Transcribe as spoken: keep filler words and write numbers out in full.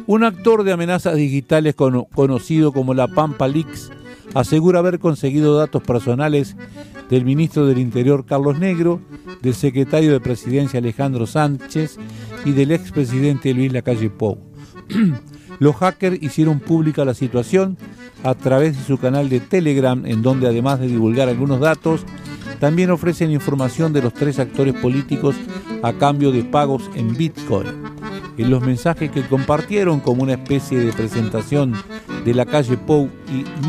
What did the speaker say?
Un actor de amenazas digitales con, conocido como la Pampa Leaks asegura haber conseguido datos personales del ministro del Interior Carlos Negro, del secretario de Presidencia Alejandro Sánchez y del expresidente Luis Lacalle Pou. Los hackers hicieron pública la situación a través de su canal de Telegram, en donde además de divulgar algunos datos, también ofrecen información de los tres actores políticos a cambio de pagos en Bitcoin. En los mensajes que compartieron como una especie de presentación de Lacalle Pou y